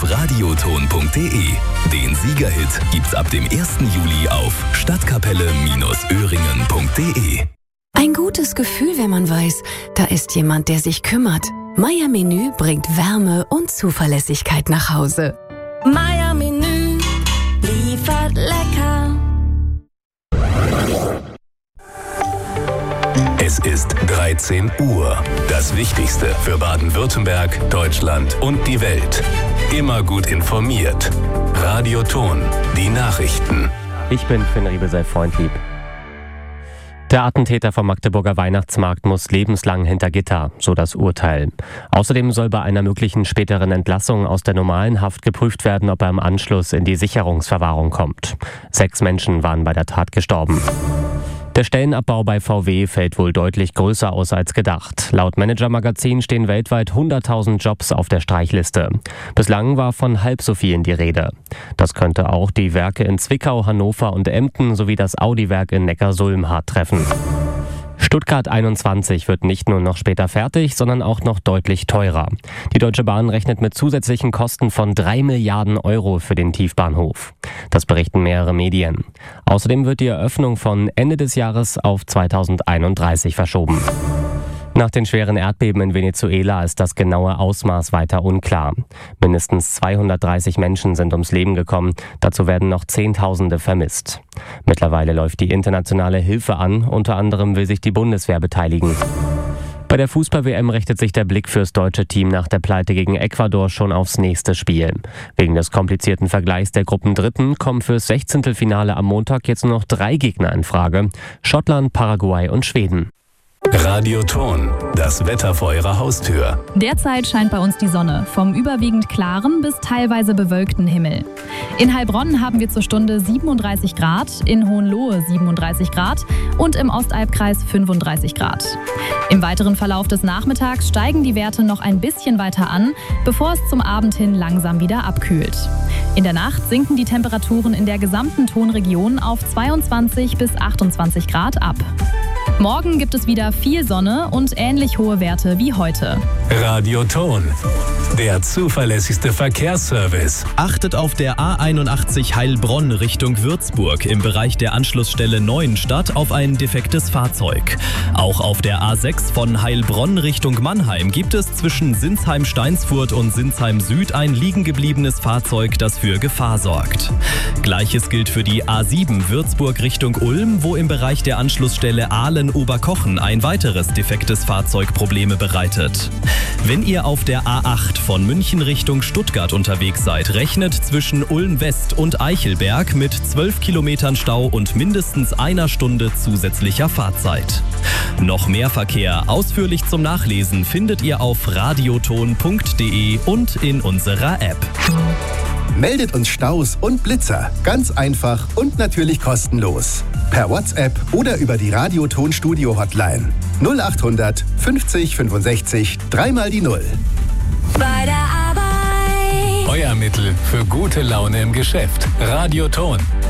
radioton.de. Den Siegerhit gibt's ab dem 1. Juli auf stadtkapelle-öhringen.de. Ein gutes Gefühl, wenn man weiß, da ist jemand, der sich kümmert. Meier Menü bringt Wärme und Zuverlässigkeit nach Hause. Meier Menü liefert lecker. Es ist 13 Uhr. Das Wichtigste für Baden-Württemberg, Deutschland und die Welt. Immer gut informiert. Radioton, die Nachrichten. Ich bin Finn Riebe, sei freundlieb. Der Attentäter vom Magdeburger Weihnachtsmarkt muss lebenslang hinter Gitter, so das Urteil. Außerdem soll bei einer möglichen späteren Entlassung aus der normalen Haft geprüft werden, ob er im Anschluss in die Sicherungsverwahrung kommt. 6 Menschen waren bei der Tat gestorben. Der Stellenabbau bei VW fällt wohl deutlich größer aus als gedacht. Laut Manager-Magazin stehen weltweit 100.000 Jobs auf der Streichliste. Bislang war von halb so vielen die Rede. Das könnte auch die Werke in Zwickau, Hannover und Emden sowie das Audi-Werk in Neckarsulm hart treffen. Stuttgart 21 wird nicht nur noch später fertig, sondern auch noch deutlich teurer. Die Deutsche Bahn rechnet mit zusätzlichen Kosten von 3 Milliarden Euro für den Tiefbahnhof. Das berichten mehrere Medien. Außerdem wird die Eröffnung von Ende des Jahres auf 2031 verschoben. Nach den schweren Erdbeben in Venezuela ist das genaue Ausmaß weiter unklar. Mindestens 230 Menschen sind ums Leben gekommen. Dazu werden noch Zehntausende vermisst. Mittlerweile läuft die internationale Hilfe an. Unter anderem will sich die Bundeswehr beteiligen. Bei der Fußball-WM richtet sich der Blick fürs deutsche Team nach der Pleite gegen Ecuador schon aufs nächste Spiel. Wegen des komplizierten Vergleichs der Gruppendritten kommen fürs 16. Finale am Montag jetzt nur noch 3 Gegner in Frage: Schottland, Paraguay und Schweden. Radioton, das Wetter vor Ihrer Haustür. Derzeit scheint bei uns die Sonne, vom überwiegend klaren bis teilweise bewölkten Himmel. In Heilbronn haben wir zur Stunde 37 Grad, in Hohenlohe 37 Grad und im Ostalbkreis 35 Grad. Im weiteren Verlauf des Nachmittags steigen die Werte noch ein bisschen weiter an, bevor es zum Abend hin langsam wieder abkühlt. In der Nacht sinken die Temperaturen in der gesamten Tonregion auf 22 bis 28 Grad ab. Morgen gibt es wieder viel Sonne und ähnlich hohe Werte wie heute. Radioton, der zuverlässigste Verkehrsservice. Achtet auf der A81 Heilbronn Richtung Würzburg im Bereich der Anschlussstelle Neuenstadt auf ein defektes Fahrzeug. Auch auf der A6 von Heilbronn Richtung Mannheim gibt es zwischen Sinsheim-Steinsfurt und Sinsheim Süd ein liegengebliebenes Fahrzeug, das für Gefahr sorgt. Gleiches gilt für die A7 Würzburg Richtung Ulm, wo im Bereich der Anschlussstelle Aalen-Oberkochen ein weiteres defektes Fahrzeug Probleme bereitet. Wenn ihr auf der A8 von München Richtung Stuttgart unterwegs seid, rechnet zwischen Ulm West und Eichelberg mit 12 Kilometern Stau und mindestens einer Stunde zusätzlicher Fahrzeit. Noch mehr Verkehr ausführlich zum Nachlesen findet ihr auf radioton.de und in unserer App. Meldet uns Staus und Blitzer. Ganz einfach und natürlich kostenlos. Per WhatsApp oder über die Radioton-Studio-Hotline. 0800 50 65 3 die 0. Bei der Arbeit. Euer Mittel für gute Laune im Geschäft. Radioton,